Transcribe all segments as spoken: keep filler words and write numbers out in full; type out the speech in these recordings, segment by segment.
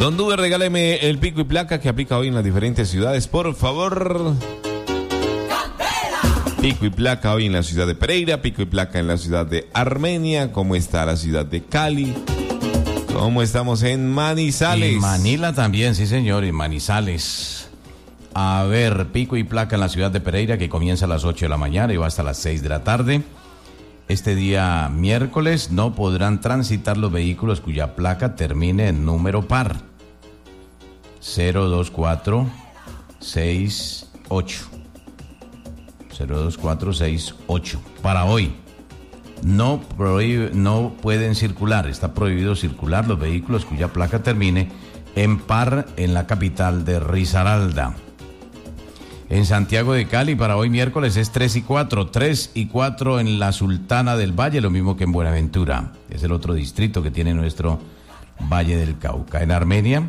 Don Dube, regáleme el pico y placa que aplica hoy en las diferentes ciudades, por favor. Pico y placa hoy en la ciudad de Pereira, pico y placa en la ciudad de Armenia. ¿Cómo está la ciudad de Cali? ¿Cómo estamos en Manizales? Y Manila también, sí señor, en Manizales. A ver, pico y placa en la ciudad de Pereira, que comienza a las ocho de la mañana y va hasta las seis de la tarde. Este día miércoles no podrán transitar los vehículos cuya placa termine en número par. cero dos cuatro seis ocho. cero dos cuatro seis ocho. Para hoy. No, prohíbe, no pueden circular, está prohibido circular los vehículos cuya placa termine en par en la capital de Risaralda. En Santiago de Cali para hoy miércoles es tres y cuatro, tres y cuatro en la Sultana del Valle, lo mismo que en Buenaventura, es el otro distrito que tiene nuestro Valle del Cauca. En Armenia,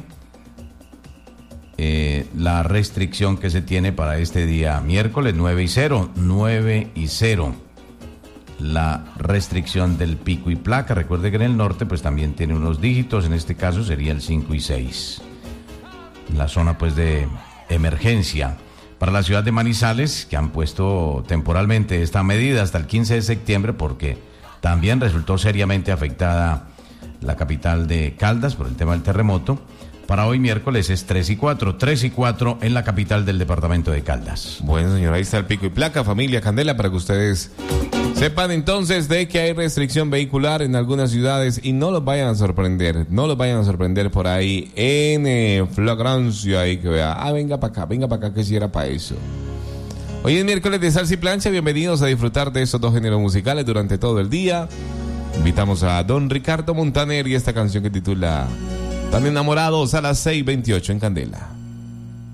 eh, la restricción que se tiene para este día miércoles, nueve y cero, nueve y cero. La restricción del pico y placa. Recuerde que en el norte pues también tiene unos dígitos, en este caso sería el cinco y seis. La zona pues de emergencia. Para la ciudad de Manizales, que han puesto temporalmente esta medida hasta el quince de septiembre porque también resultó seriamente afectada la capital de Caldas por el tema del terremoto. Para hoy miércoles es tres y cuatro, tres y cuatro en la capital del departamento de Caldas. Bueno, señor, ahí está el pico y placa, familia Candela, para que ustedes sepan entonces de que hay restricción vehicular en algunas ciudades y no los vayan a sorprender, no los vayan a sorprender por ahí en eh, flagrancia ahí que vea, ah, venga para acá, venga para acá que si era para eso. Hoy es miércoles de Salsa y Plancha, bienvenidos a disfrutar de estos dos géneros musicales durante todo el día. Invitamos a don Ricardo Montaner y esta canción que titula Tan Enamorados a las seis veintiocho en Candela.